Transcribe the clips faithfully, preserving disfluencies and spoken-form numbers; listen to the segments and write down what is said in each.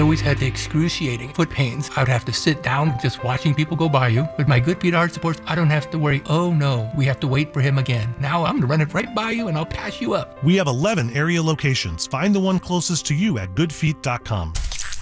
always had the excruciating foot pains. I would have to sit down just watching people go by you. With my Good Feet Arch Supports, I don't have to worry, oh no, we have to wait for him again. Now I'm going to run it right by you and I'll pass you up. We have eleven area locations. Find the one closest to you at good feet dot com.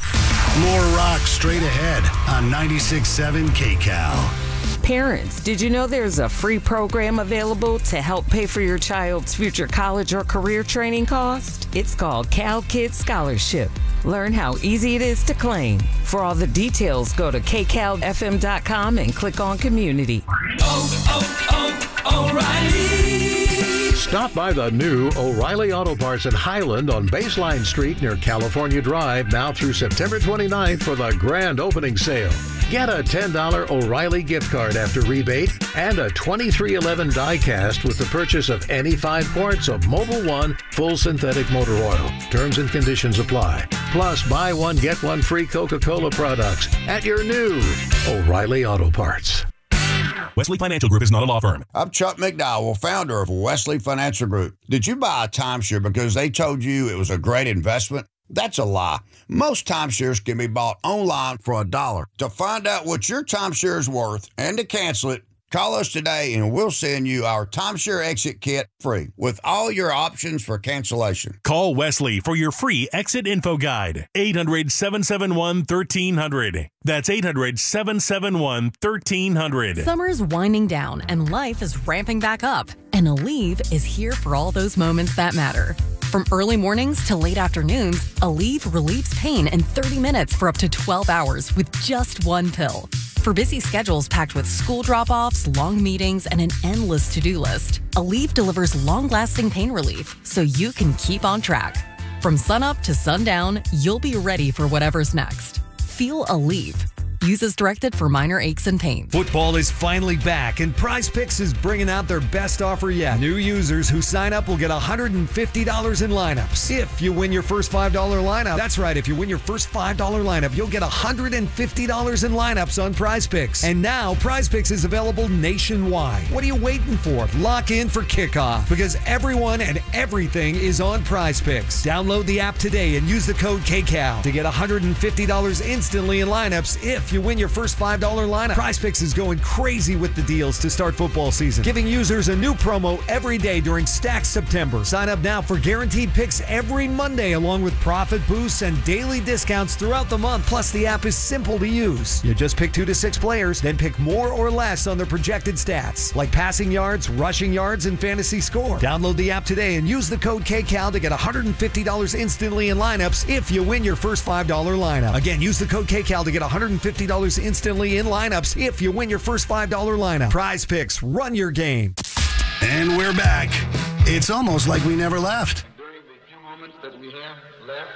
More rock straight ahead on ninety-six point seven K C A L. Parents, did you know there's a free program available to help pay for your child's future college or career training cost? It's called Cal Kids Scholarship. Learn how easy it is to claim. For all the details, go to K Cal F M dot com and click on Community. Oh, oh, oh, O'Reilly! Stop by the new O'Reilly Auto Parts in Highland on Baseline Street near California Drive now through September twenty-ninth for the grand opening sale. Get a ten dollar O'Reilly gift card after rebate and a twenty-three eleven die cast with the purchase of any five quarts of Mobil one full synthetic motor oil. Terms and conditions apply. Plus, buy one, get one free Coca-Cola products at your new O'Reilly Auto Parts. Wesley Financial Group is not a law firm. I'm Chuck McDowell, founder of Wesley Financial Group. Did you buy a timeshare because they told you it was a great investment? That's a lie. Most timeshares can be bought online for a dollar. To find out what your timeshare is worth and to cancel it, call us today and we'll send you our timeshare exit kit free with all your options for cancellation. Call Wesley for your free exit info guide. eight hundred, seven seven one, one three zero zero. That's eight hundred, seven seven one, one three zero zero. Summer's winding down and life is ramping back up. And Aleve is here for all those moments that matter. From early mornings to late afternoons, Aleve relieves pain in thirty minutes for up to twelve hours with just one pill. For busy schedules packed with school drop-offs, long meetings, and an endless to-do list, Aleve delivers long-lasting pain relief so you can keep on track. From sunup to sundown, you'll be ready for whatever's next. Feel Aleve. Use as directed for minor aches and pains. Football is finally back, and Prize Picks is bringing out their best offer yet. New users who sign up will get one hundred fifty dollars in lineups. If you win your first five dollar lineup, that's right, if you win your first five dollar lineup, you'll get one hundred fifty dollars in lineups on Prize Picks. And now, Prize Picks is available nationwide. What are you waiting for? Lock in for kickoff, because everyone and everything is on Prize Picks. Download the app today and use the code K C A L to get one hundred fifty dollars instantly in lineups if you win your first five dollar lineup. Prize Picks is going crazy with the deals to start football season, giving users a new promo every day during Stack September. Sign up now for guaranteed picks every Monday, along with profit boosts and daily discounts throughout the month. Plus, the app is simple to use. You just pick two to six players, then pick more or less on their projected stats, like passing yards, rushing yards, and fantasy score. Download the app today and use the code K C A L to get one hundred fifty dollars instantly in lineups if you win your first five dollar lineup. Again, use the code K C A L to get one hundred fifty dollars instantly in lineups if you win your first five dollar lineup. Prize Picks, run your game. And we're back. It's almost like we never left. During the few moments that we have left,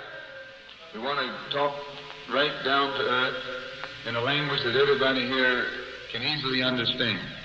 we want to talk right down to earth in a language that everybody here can easily understand.